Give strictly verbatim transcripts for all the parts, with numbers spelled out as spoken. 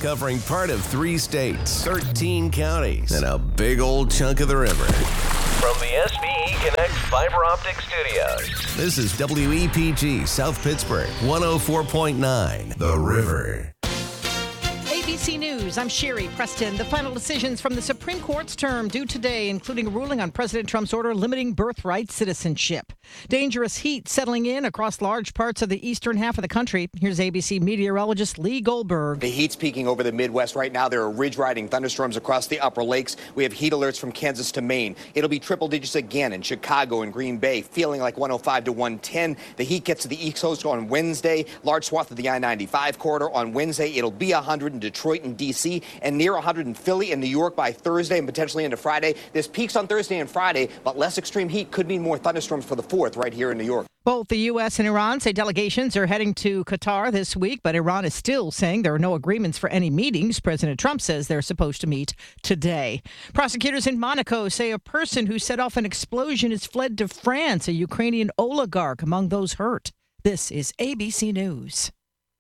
covering part of three states, thirteen counties, and a big old chunk of the river. From the S V E Connect Fiber Optic Studios, this is W E P G South Pittsburgh, one oh four point nine, The River. A B C News, I'm Sherry Preston. The final decisions from the Supreme Court's term due today, including a ruling on President Trump's order limiting birthright citizenship. Dangerous heat settling in across large parts of the eastern half of the country. Here's A B C meteorologist Lee Goldberg. The heat's peaking over the Midwest right now. There are ridge-riding thunderstorms across the upper lakes. We have heat alerts from Kansas to Maine. It'll be triple digits again in Chicago and Green Bay, feeling like one oh five to one ten. The heat gets to the East Coast on Wednesday. Large swath of the I ninety-five corridor on Wednesday. It'll be one hundred in Detroit and D C and near one hundred in Philly and New York by Thursday and potentially into Friday. This peaks on Thursday and Friday, but less extreme heat could mean more thunderstorms for the fourth right here in New York. Both the U S and Iran say delegations are heading to Qatar this week, but Iran is still saying there are no agreements for any meetings. President Trump says they're supposed to meet today. Prosecutors in Monaco say a person who set off an explosion has fled to France, a Ukrainian oligarch among those hurt. This is A B C News.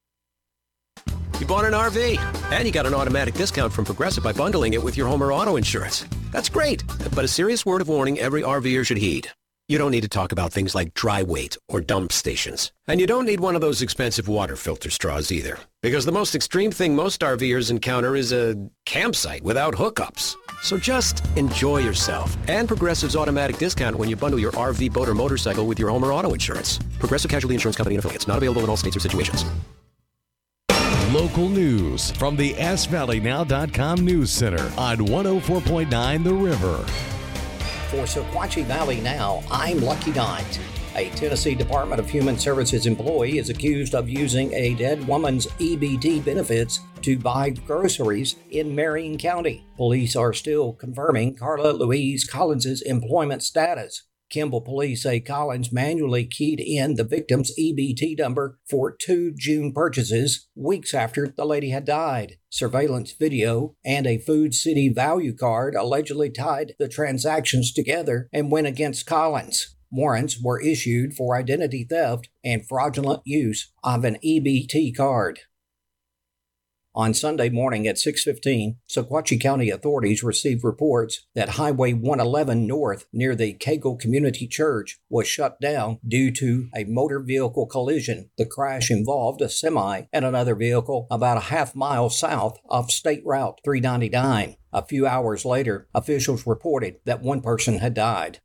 You bought an R V, and you got an automatic discount from Progressive by bundling it with your home or auto insurance. That's great, but a serious word of warning every RVer should heed. You don't need to talk about things like dry weight or dump stations. And you don't need one of those expensive water filter straws either. Because the most extreme thing most RVers encounter is a campsite without hookups. So just enjoy yourself. And Progressive's automatic discount when you bundle your R V, boat, or motorcycle with your home or auto insurance. Progressive Casualty Insurance Company and affiliates. Not available in all states or situations. Local news from the S Valley Now dot com News Center on one oh four point nine The River. For Sequatchie Valley Now, I'm Lucky Knight. A Tennessee Department of Human Services employee is accused of using a dead woman's E B T benefits to buy groceries in Marion County. Police are still confirming Carla Louise Collins' employment status. Kimball police say Collins manually keyed in the victim's E B T number for two June purchases weeks after the lady had died. Surveillance video and a Food City value card allegedly tied the transactions together and went against Collins. Warrants were issued for identity theft and fraudulent use of an E B T card. On Sunday morning at six fifteen, Sequatchie County authorities received reports that Highway one eleven North near the Cagle Community Church was shut down due to a motor vehicle collision. The crash involved a semi and another vehicle about a half mile south of State Route three ninety-nine. A few hours later, officials reported that one person had died.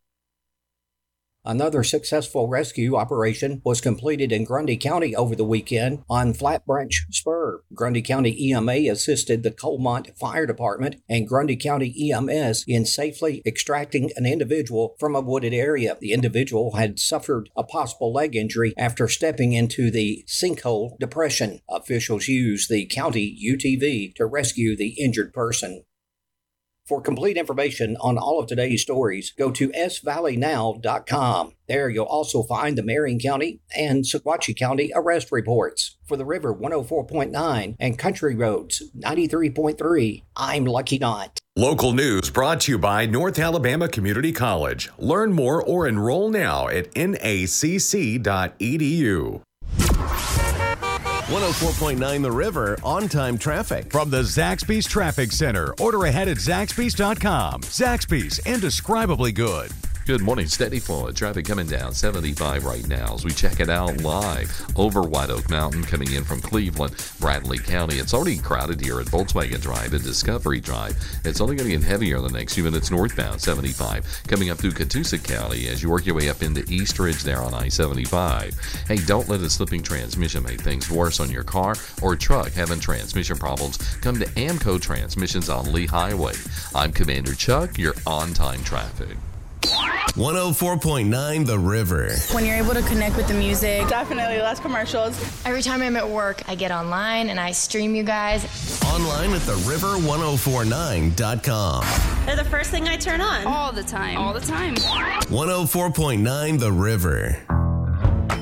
Another successful rescue operation was completed in Grundy County over the weekend on Flat Branch Spur. Grundy County E M A assisted the Colmont Fire Department and Grundy County E M S in safely extracting an individual from a wooded area. The individual had suffered a possible leg injury after stepping into the sinkhole depression. Officials used the county U T V to rescue the injured person. For complete information on all of today's stories, go to S Valley Now dot com. There you'll also find the Marion County and Sequatchie County arrest reports. For the River one oh four point nine and Country Roads ninety-three point three, I'm Lucky Knight. Local news brought to you by North Alabama Community College. Learn more or enroll now at N A C C dot E D U. one oh four point nine The River, on-time traffic. From the Zaxby's Traffic Center. Order ahead at Zaxby's dot com. Zaxby's, indescribably good. Good morning. Steady flow of traffic coming down seventy-five right now as we check it out live over White Oak Mountain coming in from Cleveland, Bradley County. It's already crowded here at Volkswagen Drive and Discovery Drive. It's only going to get heavier in the next few minutes northbound seventy-five coming up through Catoosa County as you work your way up into East Ridge there on I seventy-five. Hey, don't let a slipping transmission make things worse on your car or truck having transmission problems. Come to Amco Transmissions on Lee Highway. I'm Commander Chuck, your on-time traffic. one oh four point nine The River. When you're able to connect with the music. Definitely less commercials. Every time I'm at work, I get online and I stream you guys. Online at the river ten forty-nine dot com. They're the first thing I turn on. All the time. All the time. one oh four point nine The River.